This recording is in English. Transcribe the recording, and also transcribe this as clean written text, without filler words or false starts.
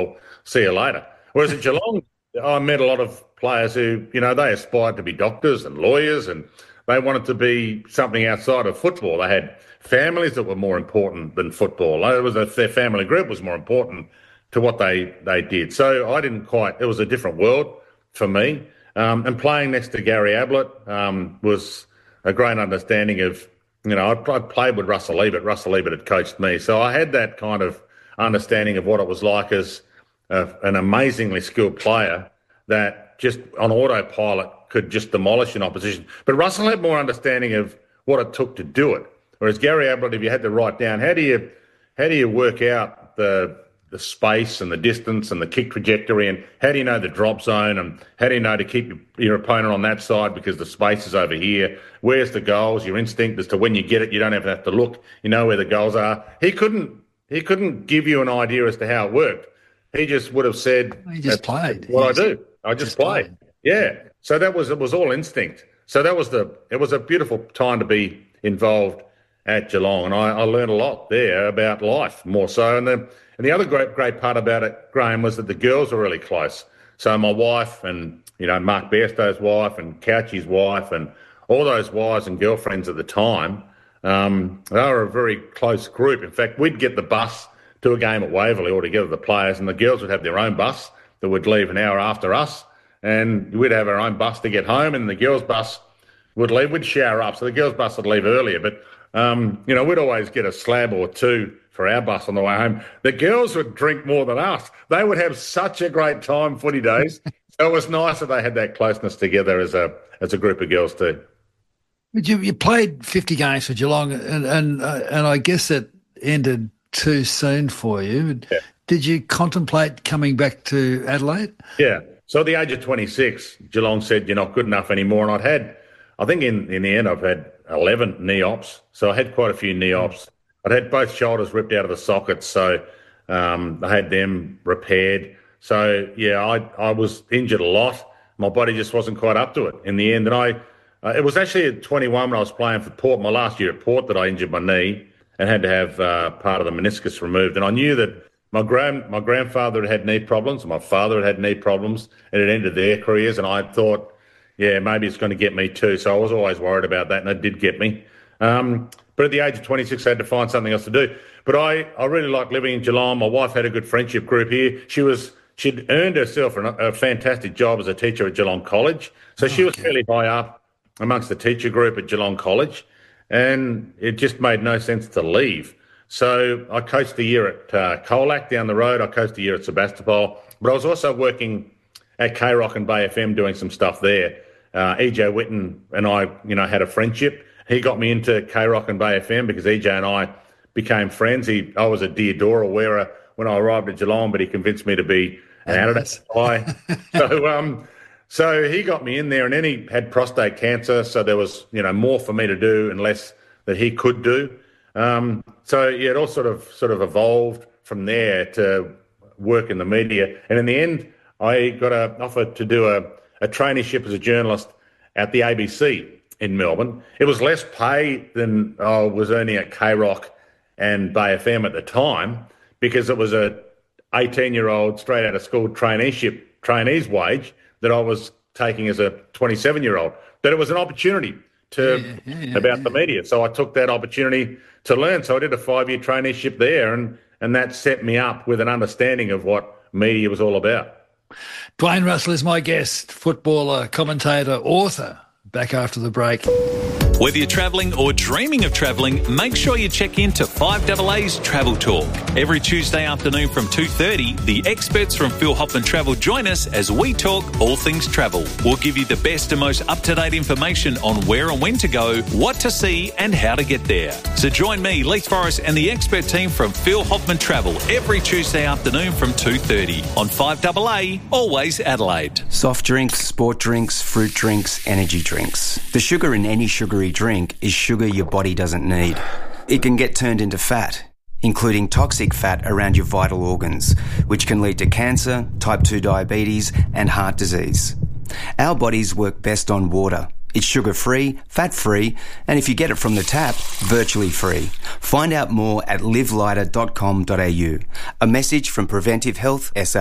see you later. Whereas at Geelong, I met a lot of players who, they aspired to be doctors and lawyers, and they wanted to be something outside of football. They had families that were more important than football. Their family group was more important to what they did. So it was a different world for me. And playing next to Gary Ablett was a great understanding of, I played with Russell Lee, but Russell Lee had coached me. So I had that kind of understanding of what it was like as an amazingly skilled player that just on autopilot could just demolish an opposition. But Russell had more understanding of what it took to do it. Whereas Gary Ablett, if you had to write down, how do you work out the space and the distance and the kick trajectory, and how do you know the drop zone, and how do you know to keep your opponent on that side because the space is over here? Where's the goals? Your instinct as to when you get it, you don't even have to look. You know where the goals are. He couldn't give you an idea as to how it worked. He just would have said, he just played. What I do. I just played. Yeah. So it was all instinct. So it was a beautiful time to be involved at Geelong, and I learned a lot there about life more so. And the other great part about it, Graham, was that the girls were really close. So my wife and, Mark Bairstow's wife and Couchy's wife and all those wives and girlfriends at the time, they were a very close group. In fact, we'd get the bus to a game at Waverley altogether, the players, and the girls would have their own bus that would leave an hour after us, and we'd have our own bus to get home, and the girls' bus would leave. We'd shower up, so the girls' bus would leave earlier, but, we'd always get a slab or two for our bus on the way home. The girls would drink more than us. They would have such a great time footy days. So it was nice that they had that closeness together as a group of girls too. But you played 50 games for Geelong, and I guess it ended too soon for you. Yeah. Did you contemplate coming back to Adelaide? Yeah. So at the age of 26, Geelong said, you're not good enough anymore. And I think in the end, I've had 11 knee ops. So I had quite a few knee ops. I'd had both shoulders ripped out of the sockets, so I had them repaired. So, yeah, I was injured a lot. My body just wasn't quite up to it in the end. And it was actually at 21 when I was playing for Port, my last year at Port, that I injured my knee and had to have part of the meniscus removed. And I knew that my grandfather had knee problems, my father had knee problems, and it ended their careers. And I thought, yeah, maybe it's going to get me too. So I was always worried about that, and it did get me. But at the age of 26, I had to find something else to do. But I really liked living in Geelong. My wife had a good friendship group here. She'd earned herself a fantastic job as a teacher at Geelong College. So she was fairly high up amongst the teacher group at Geelong College, and it just made no sense to leave. So I coached a year at Colac down the road. I coached a year at Sebastopol. But I was also working at K-Rock and Bay FM doing some stuff there. EJ Whitten and I, had a friendship. He got me into K-Rock and Bay FM because EJ and I became friends. I was a Deodora wearer when I arrived at Geelong, but he convinced me to be an Adidas guy. So he got me in there, and then he had prostate cancer, so there was, more for me to do and less that he could do. It all sort of evolved from there to work in the media. And in the end, I got an offer to do a traineeship as a journalist at the ABC in Melbourne. It was less pay than I was earning at K-Rock and Bay FM at the time, because it was a 18-year-old straight out of school trainee's wage that I was taking as a 27-year-old. But it was an opportunity about the media. So I took that opportunity to learn. So I did a 5-year traineeship there, and that set me up with an understanding of what media was all about. Dwayne Russell is my guest, footballer, commentator, author. Back after the break. Whether you're travelling or dreaming of travelling, make sure you check in to 5AA's Travel Talk. Every Tuesday afternoon from 2:30, the experts from Phil Hoffman Travel join us as we talk all things travel. We'll give you the best and most up-to-date information on where and when to go, what to see and how to get there. So join me, Leith Forrest and the expert team from Phil Hoffman Travel every Tuesday afternoon from 2:30 on 5AA, always Adelaide. Soft drinks, sport drinks, fruit drinks, energy drinks. The sugar in any sugary drink is sugar your body doesn't need. It can get turned into fat, including toxic fat around your vital organs, which can lead to cancer, type 2 diabetes, and heart disease. Our bodies work best on water, It's sugar-free, fat-free, and if you get it from the tap, virtually free. Find out more at livelighter.com.au. A message from Preventive Health SA.